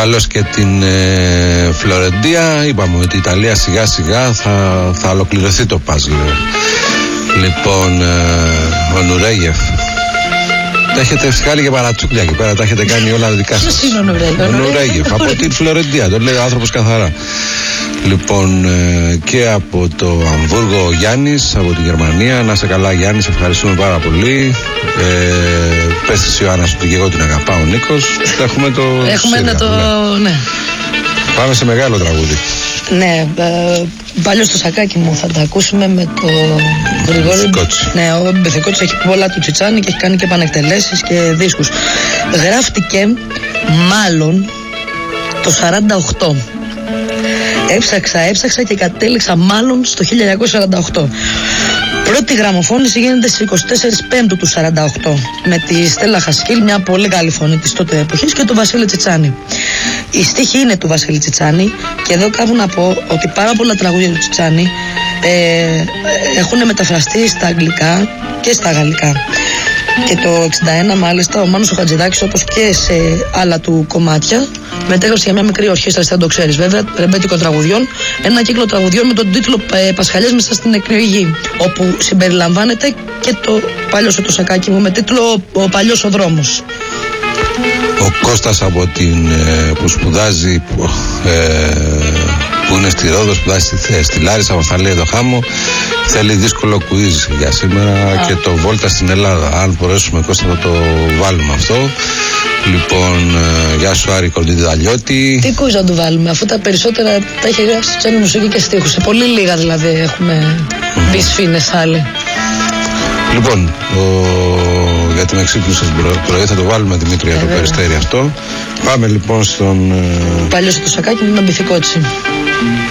καλώς και την Φλωρεντία. Είπαμε ότι η Ιταλία σιγά σιγά θα ολοκληρωθεί το παζλ. Λοιπόν, ο Νουρέγεφ. Τα έχετε βγάλει και παρατσούκλια εκεί πέρα, τα έχετε κάνει όλα δικά σας. Ποιος είναι ο Νουρέγεφ, από την Φλωρεντία, το λέει ο άνθρωπος καθαρά. Λοιπόν, και από το Αμβούργο ο Γιάννης, από τη Γερμανία. Να σε καλά Γιάννη, σε ευχαριστούμε πάρα πολύ. Πες της Ιωάννας ότι και εγώ την αγαπάω, ο Νίκος. Έχουμε το ναι. Πάμε σε μεγάλο τραγούδι. Ναι, παλιό στο σακάκι μου θα τα ακούσουμε με το Γρηγόρη. Ναι, ο Μπεθεκότσης έχει πολλά του Τσιτσάνι και έχει κάνει και επανεκτελέσεις και δίσκους. Γράφτηκε μάλλον το 48. Έψαξα και κατέληξα μάλλον στο 1948. Πρώτη γραμμοφώνηση γίνεται στις 24 Πέμπτου του 48 με τη Στέλλα Χασκίλ, μια πολύ καλή φωνή της τότε εποχής, και τον Βασίλη Τσιτσάνη. Η στίχη είναι του Βασίλη Τσιτσάνη και εδώ κάπου να πω ότι πάρα πολλά τραγούδια του Τσιτσάνη έχουν μεταφραστεί στα αγγλικά και στα γαλλικά. Και το 61 μάλιστα ο Μάνος ο Χατζηδάκης, όπως και σε άλλα του κομμάτια, μετέγραψε για μια μικρή ορχήστρα, αν το ξέρεις βέβαια, ρεμπέτικων τραγουδιών, ένα κύκλο τραγουδιών με τον τίτλο Πασχαλιές μέσα στην νεκρή γη, όπου συμπεριλαμβάνεται και το παλιό το σακάκι μου με τίτλο Ο παλιός ο δρόμος. Ο Κώστας από την που σπουδάζει που είναι στη Ρόδο, σπουδάζει στη Λάρισα, μας θα λέει εδώ χάμω. Θέλει δύσκολο quiz για σήμερα και το Βόλτα στην Ελλάδα. Αν μπορέσουμε, Κώστα, θα το βάλουμε αυτό. Λοιπόν, γεια σου Άρη Κοντιδαλιώτη. Τι quiz να του βάλουμε, αφού τα περισσότερα τα έχει γράψει Τσιτσάνη μουσική και στίχους. Σε πολύ λίγα δηλαδή έχουμε μπει σφήνες άλλοι. Λοιπόν, γιατί με ξύπνησες πρωί, θα το βάλουμε Δημήτρη για το Περιστέρι αυτό. Πάμε λοιπόν στον... Παλιό το σακάκι με τον Μπεθεκότση.